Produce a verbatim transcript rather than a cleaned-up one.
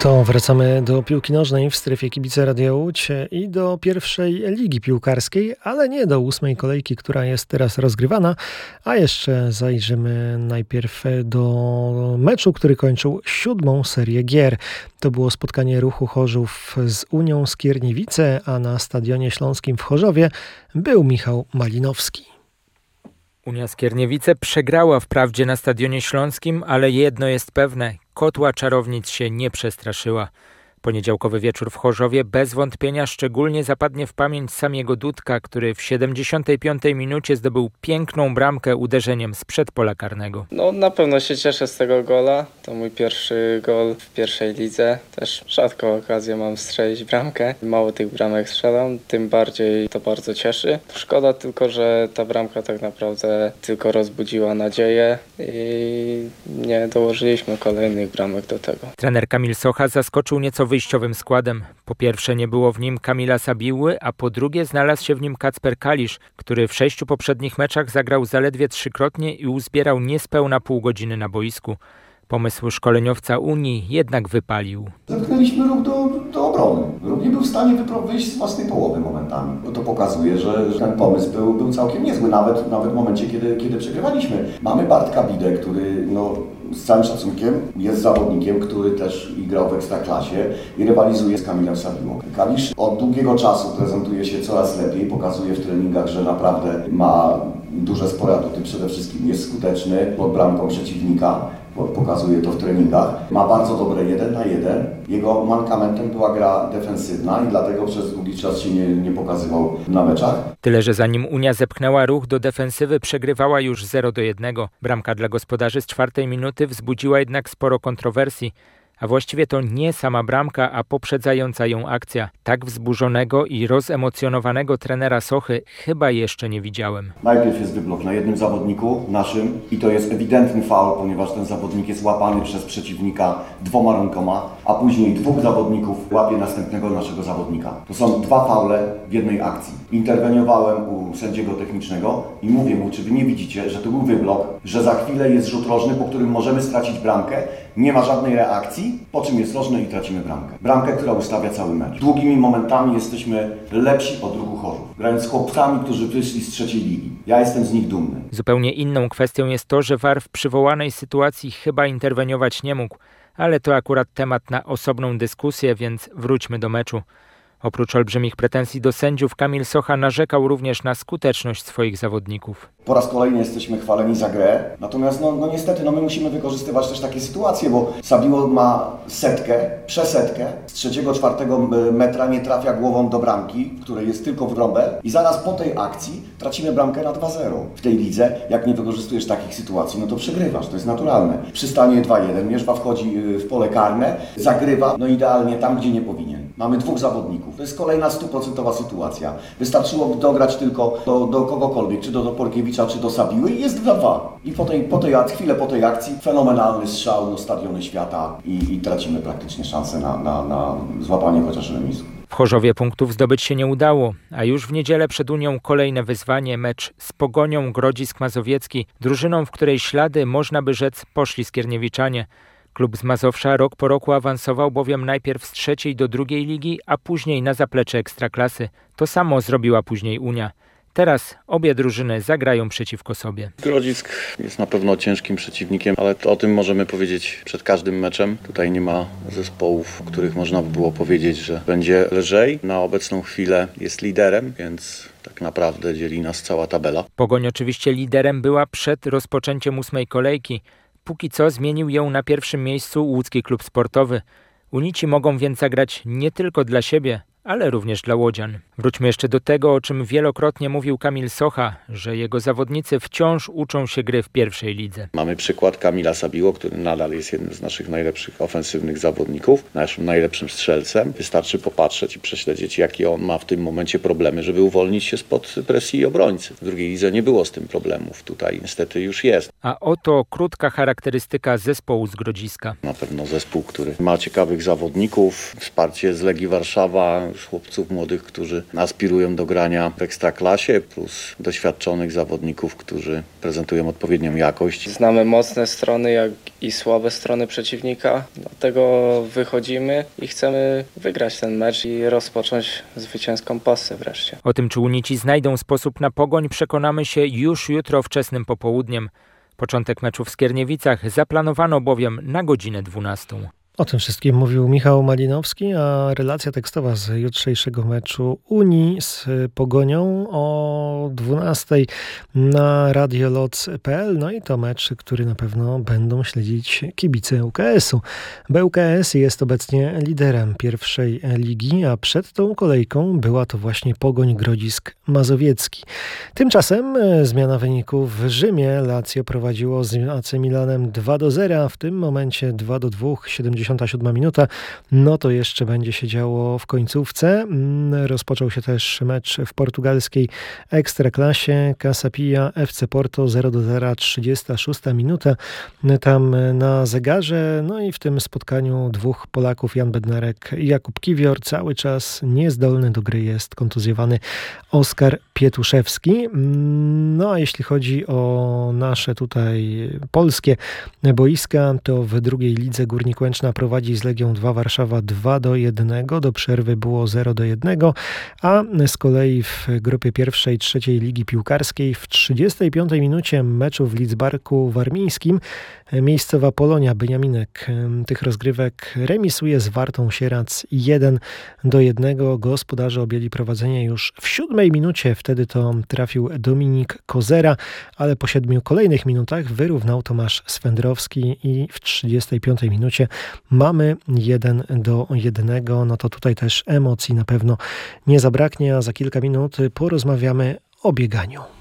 To wracamy do piłki nożnej w strefie Kibice Radia Łódź i do pierwszej ligi piłkarskiej, ale nie do ósmej kolejki, która jest teraz rozgrywana, a jeszcze zajrzymy najpierw do meczu, który kończył siódmą serię gier. To było spotkanie Ruchu Chorzów z Unią Skierniewice, a na Stadionie Śląskim w Chorzowie był Michał Malinowski. Unia Skierniewice przegrała wprawdzie na Stadionie Śląskim, ale jedno jest pewne, kotła czarownic się nie przestraszyła. Poniedziałkowy wieczór w Chorzowie bez wątpienia szczególnie zapadnie w pamięć samego Dudka, który w siedemdziesiątej piątej minucie zdobył piękną bramkę uderzeniem sprzed pola karnego. No na pewno się cieszę z tego gola. To mój pierwszy gol w pierwszej lidze. Też rzadko okazję mam strzelić bramkę. Mało tych bramek strzelam, tym bardziej to bardzo cieszy. Szkoda tylko, że ta bramka tak naprawdę tylko rozbudziła nadzieję i nie dołożyliśmy kolejnych bramek do tego. Trener Kamil Socha zaskoczył nieco wyjściowym składem. Po pierwsze nie było w nim Kamila Sabiły, a po drugie znalazł się w nim Kacper Kalisz, który w sześciu poprzednich meczach zagrał zaledwie trzykrotnie i uzbierał niespełna pół godziny na boisku. Pomysł szkoleniowca Unii jednak wypalił. Zamknęliśmy ruch do, do obrony. Ruch nie był w stanie wyjść z własnej połowy momentami. No to pokazuje, że, że ten pomysł był, był całkiem niezły, nawet, nawet w momencie, kiedy, kiedy przegrywaliśmy. Mamy Bartka Bidę, który no, z całym szacunkiem jest zawodnikiem, który też grał w Ekstraklasie i rywalizuje z Kamilem Sabiłą. Kalisz od długiego czasu prezentuje się coraz lepiej, pokazuje w treningach, że naprawdę ma duże spore atuty, przede wszystkim jest skuteczny pod bramką przeciwnika. Pokazuje to w treningach. Ma bardzo dobre jeden na jeden. Jego mankamentem była gra defensywna i dlatego przez długi czas się nie, nie pokazywał na meczach. Tyle, że zanim Unia zepchnęła Ruch do defensywy, przegrywała już zero do jednego. Bramka dla gospodarzy z czwartej minuty wzbudziła jednak sporo kontrowersji. A właściwie to nie sama bramka, a poprzedzająca ją akcja. Tak wzburzonego i rozemocjonowanego trenera Sochy chyba jeszcze nie widziałem. Najpierw jest wyblok na jednym zawodniku, naszym, i to jest ewidentny faul, ponieważ ten zawodnik jest łapany przez przeciwnika dwoma rękoma, a później dwóch zawodników łapie następnego naszego zawodnika. To są dwa faule w jednej akcji. Interweniowałem u sędziego technicznego i mówię mu, czy wy nie widzicie, że to był wyblok, że za chwilę jest rzut rożny, po którym możemy stracić bramkę, nie ma żadnej reakcji, po czym jest rożny i tracimy bramkę. Bramkę, która ustawia cały mecz. Długimi momentami jesteśmy lepsi od Ruchu Chorzów, grając z chłopcami, którzy wyszli z trzeciej ligi. Ja jestem z nich dumny. Zupełnie inną kwestią jest to, że V A R w przywołanej sytuacji chyba interweniować nie mógł, ale to akurat temat na osobną dyskusję, więc wróćmy do meczu. Oprócz olbrzymich pretensji do sędziów, Kamil Socha narzekał również na skuteczność swoich zawodników. Po raz kolejny jesteśmy chwaleni za grę, natomiast no, no niestety no my musimy wykorzystywać też takie sytuacje, bo Sabiło ma setkę, przesetkę, z trzeciego, czwartego metra nie trafia głową do bramki, w której jest tylko wrąbel i zaraz po tej akcji tracimy bramkę na dwa zero. W tej lidze, jak nie wykorzystujesz takich sytuacji, no to przegrywasz, to jest naturalne. Przy stanie dwa jeden Mierzwa wchodzi w pole karne, zagrywa, no idealnie tam, gdzie nie powinien. Mamy dwóch zawodników. To jest kolejna stuprocentowa sytuacja. Wystarczyło dograć tylko do, do kogokolwiek, czy do, do Porkiewicza, czy do Sabiły i jest dwa dwa. I po tej, po tej, chwilę po tej akcji fenomenalny strzał do Stadiony Świata i, i tracimy praktycznie szansę na, na, na złapanie chociaż remisu. W Chorzowie punktów zdobyć się nie udało, a już w niedzielę przed Unią kolejne wyzwanie, mecz z Pogonią Grodzisk Mazowiecki, drużyną, w której ślady, można by rzec, poszli skierniewiczanie. Klub z Mazowsza rok po roku awansował bowiem najpierw z trzeciej do drugiej ligi, a później na zaplecze Ekstraklasy. To samo zrobiła później Unia. Teraz obie drużyny zagrają przeciwko sobie. Grodzisk jest na pewno ciężkim przeciwnikiem, ale o tym możemy powiedzieć przed każdym meczem. Tutaj nie ma zespołów, o których można by było powiedzieć, że będzie lżej. Na obecną chwilę jest liderem, więc tak naprawdę dzieli nas cała tabela. Pogoń oczywiście liderem była przed rozpoczęciem ósmej kolejki. Póki co zmienił ją na pierwszym miejscu łódzki klub sportowy. Unici mogą więc zagrać nie tylko dla siebie, ale również dla łodzian. Wróćmy jeszcze do tego, o czym wielokrotnie mówił Kamil Socha, że jego zawodnicy wciąż uczą się gry w pierwszej lidze. Mamy przykład Kamila Sabiło, który nadal jest jednym z naszych najlepszych ofensywnych zawodników, naszym najlepszym strzelcem. Wystarczy popatrzeć i prześledzić, jakie on ma w tym momencie problemy, żeby uwolnić się spod presji obrońcy. W drugiej lidze nie było z tym problemów, tutaj niestety już jest. A oto krótka charakterystyka zespołu z Grodziska. Na pewno zespół, który ma ciekawych zawodników, wsparcie z Legii Warszawa, już chłopców młodych, którzy aspirują do grania w Ekstraklasie, plus doświadczonych zawodników, którzy prezentują odpowiednią jakość. Znamy mocne strony, jak i słabe strony przeciwnika, dlatego wychodzimy i chcemy wygrać ten mecz i rozpocząć zwycięską pasę wreszcie. O tym, czy Unici znajdą sposób na Pogoń, przekonamy się już jutro wczesnym popołudniem. Początek meczu w Skierniewicach zaplanowano bowiem na godzinę dwunastą. O tym wszystkim mówił Michał Malinowski, a relacja tekstowa z jutrzejszego meczu Unii z Pogonią o dwunastej na radioloc kropka p l. No i to mecz, który na pewno będą śledzić kibice U K S-u. B U K S jest obecnie liderem pierwszej ligi, a przed tą kolejką była to właśnie Pogoń Grodzisk Mazowiecki. Tymczasem zmiana wyników w Rzymie. Lazio prowadziło z A C Milanem dwa do zera, w tym momencie dwa do dwóch, siedemdziesiąta siódma minuta. No to jeszcze będzie się działo w końcówce. Rozpoczął się też mecz w portugalskiej Ekstraklasie. Casa Pia F C Porto zero do zera, trzydziesta szósta minuta. Tam na zegarze. No i w tym spotkaniu dwóch Polaków, Jan Bednarek i Jakub Kiwior. Cały czas niezdolny do gry jest kontuzjowany Oskar Pietuszewski. No a jeśli chodzi o nasze tutaj polskie boiska, to w drugiej lidze Górnik Łęczna prowadzi z Legią dwa Warszawa dwa do jednego. Do przerwy było zero do jednego, a z kolei w grupie pierwszej, trzeciej Ligi Piłkarskiej w trzydziestej piątej minucie meczu w Lidzbarku Warmińskim miejscowa Polonia Beniaminek tych rozgrywek remisuje z Wartą Sierac jeden do jednego. Gospodarze objęli prowadzenie już w siódmej minucie. Wtedy to trafił Dominik Kozera, ale po siedmiu kolejnych minutach wyrównał Tomasz Swędrowski i w trzydziestej piątej minucie mamy jeden do jednego. No to tutaj też emocji na pewno nie zabraknie, a za kilka minut porozmawiamy o bieganiu.